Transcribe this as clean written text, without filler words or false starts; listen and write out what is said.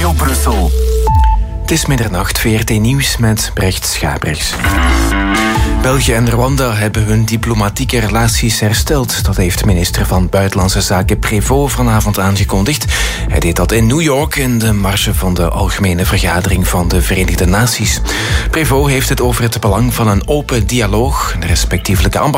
Radio Brussel. Het is middernacht, VRT Nieuws met Brecht Schabrers. België en Rwanda hebben hun diplomatieke relaties hersteld. Dat heeft minister van Buitenlandse Zaken Prévost vanavond aangekondigd. Hij deed dat in New York in de marge van de Algemene Vergadering van de Verenigde Naties. Prévost heeft het over het belang van een open dialoog. De respectievelijke